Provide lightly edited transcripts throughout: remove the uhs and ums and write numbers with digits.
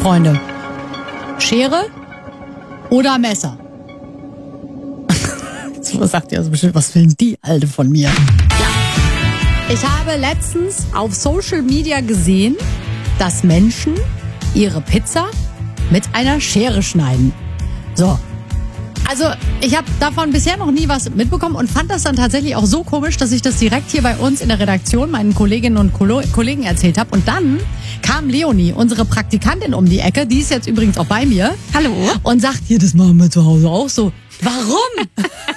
Freunde. Schere oder Messer? So sagt ihr also bestimmt, was will denn die Alte von mir? Ja. Ich habe letztens auf Social Media gesehen, dass Menschen ihre Pizza mit einer Schere schneiden. So. Also ich habe davon bisher noch nie was mitbekommen und fand das dann tatsächlich auch so komisch, dass ich das direkt hier bei uns in der Redaktion meinen Kolleginnen und Kollegen erzählt habe. Und dann kam Leonie, unsere Praktikantin, um die Ecke, die ist jetzt übrigens auch bei mir. Hallo. Und sagt, hier, das machen wir zu Hause auch so. Warum?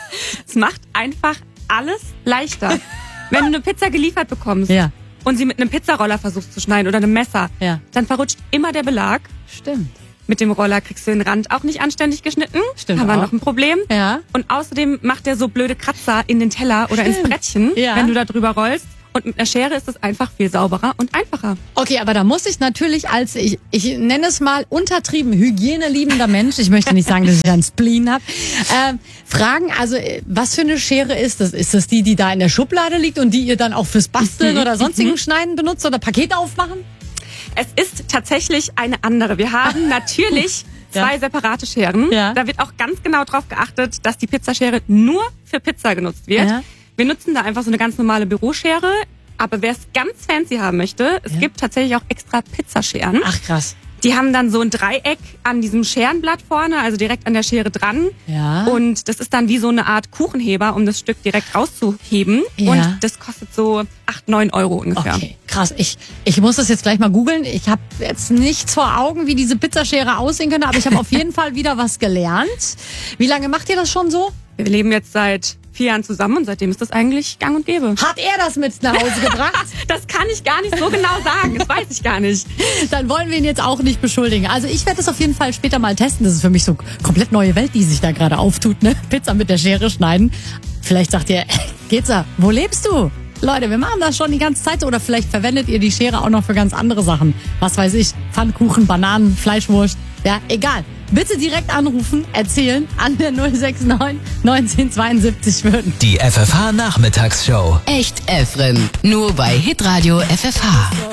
Es macht einfach alles leichter. Wenn du eine Pizza geliefert bekommst und sie mit einem Pizzaroller versuchst zu schneiden oder einem Messer, dann verrutscht immer der Belag. Stimmt. Mit dem Roller kriegst du den Rand auch nicht anständig geschnitten. Stimmt. Haben wir auch noch ein Problem. Ja. Und außerdem macht der so blöde Kratzer in den Teller oder ins Brettchen, wenn du da drüber rollst. Und mit einer Schere ist es einfach viel sauberer und einfacher. Okay, aber da muss ich natürlich als, ich nenne es mal untertrieben, hygieneliebender Mensch, ich möchte nicht sagen, dass ich einen Spleen habe, fragen, also was für eine Schere ist das? Ist das die da in der Schublade liegt und die ihr dann auch fürs Basteln oder sonstigen Schneiden benutzt oder Pakete aufmachen? Es ist tatsächlich eine andere. Wir haben natürlich 2 separate Scheren. Ja. Da wird auch ganz genau drauf geachtet, dass die Pizzaschere nur für Pizza genutzt wird. Ja. Wir nutzen da einfach so eine ganz normale Büroschere. Aber wer es ganz fancy haben möchte, es gibt tatsächlich auch extra Pizzascheren. Ach krass. Die haben dann so ein Dreieck an diesem Scherenblatt vorne, also direkt an der Schere dran. Ja. Und das ist dann wie so eine Art Kuchenheber, um das Stück direkt rauszuheben. Ja. Und das kostet so 8-9 Euro ungefähr. Okay, krass. Ich muss das jetzt gleich mal googeln. Ich habe jetzt nichts vor Augen, wie diese Pizzaschere aussehen könnte, aber ich habe auf jeden Fall wieder was gelernt. Wie lange macht ihr das schon so? Wir leben jetzt seit 4 Jahren zusammen und seitdem ist das eigentlich gang und gäbe. Hat er das mit nach Hause gebracht? Das kann ich gar nicht so genau sagen. Das weiß ich gar nicht. Dann wollen wir ihn jetzt auch nicht beschuldigen. Also ich werde es auf jeden Fall später mal testen. Das ist für mich so komplett neue Welt, die sich da gerade auftut. Ne? Pizza mit der Schere schneiden. Vielleicht sagt ihr, geht's da? Wo lebst du? Leute, wir machen das schon die ganze Zeit so. Oder vielleicht verwendet ihr die Schere auch noch für ganz andere Sachen. Was weiß ich, Pfannkuchen, Bananen, Fleischwurst. Ja, egal. Bitte direkt anrufen, erzählen an der 069 1972 würden. Die FFH Nachmittagsshow. Echt Efren. Nur bei Hitradio FFH.